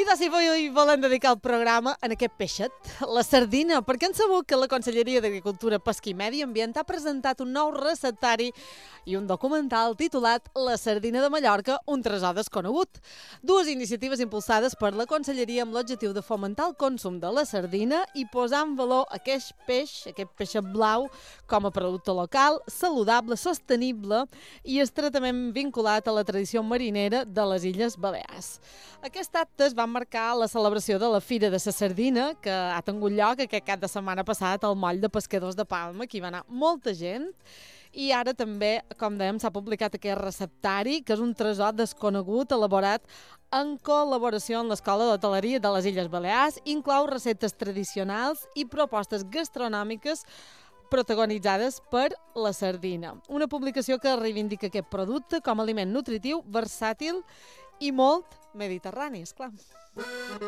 I de si avui volem dedicar el programa en aquest peixet, la sardina, perquè hem sabut que la Conselleria d'Agricultura, Pesca i Medi Ambient ha presentat un nou receptari i un documental titulat La sardina de Mallorca, un tresor desconegut. Dues iniciatives impulsades per la Conselleria amb l'objectiu de fomentar el consum de la sardina i posar en valor aquest peixet blau, com a producte local, saludable, sostenible i estretament vinculat a la tradició marinera de les Illes Balears. Aquest acte es va marcar la celebració de la Fira de la Sardina, que ha tingut lloc aquest cap de setmana passat al moll de pescadors de Palma, que hi va anar molta gent. I ara també, com dèiem, s'ha publicat aquest receptari, que és un tresor desconegut elaborat en col·laboració amb l'Escola d'Hoteleria de les Illes Balears. Inclou receptes tradicionals i propostes gastronòmiques protagonitzades per la sardina. Una publicació que reivindica aquest producte com a aliment nutritiu, versàtil i molt mediterrani, esclar.